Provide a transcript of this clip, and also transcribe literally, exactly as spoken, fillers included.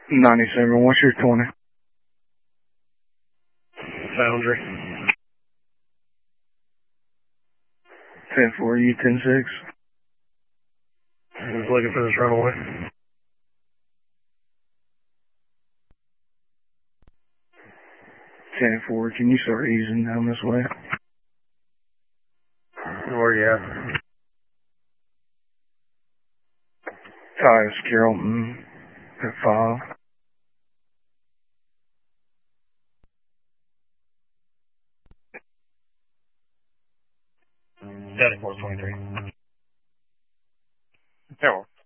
ninety-seven, what's your twenty? Foundry. ten four, you ten six. I was looking for this runaway. ten four, can you start easing down this way? Where you at? Tyus Carrollton at five. seventy-four twenty-three. Hello.